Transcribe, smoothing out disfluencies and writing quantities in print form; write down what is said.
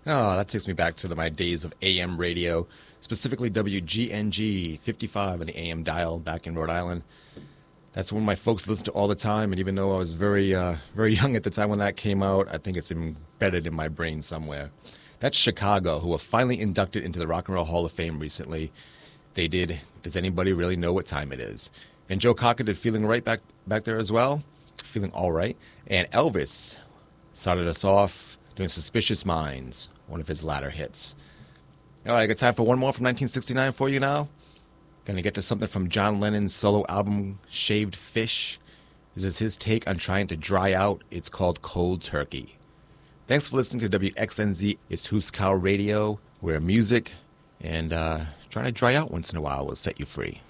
Oh, that takes me back to my days of AM radio, specifically WGNG 55 on the AM dial back in Rhode Island. That's one my folks listened to all the time, and even though I was very young at the time when that came out, I think it's embedded in my brain somewhere. That's Chicago, who were finally inducted into the Rock and Roll Hall of Fame recently. They did. Does anybody really know what time it is? And Joe Cocker did Feeling Right back there as well. Feeling All Right. And Elvis started us off doing Suspicious Minds, one of his latter hits. All right, I got time for one more from 1969 for you now. Going to get to something from John Lennon's solo album, Shaved Fish. This is his take on trying to dry out. It's called Cold Turkey. Thanks for listening to WXNZ. It's Hoops Cow Radio, where music and trying to dry out once in a while will set you free.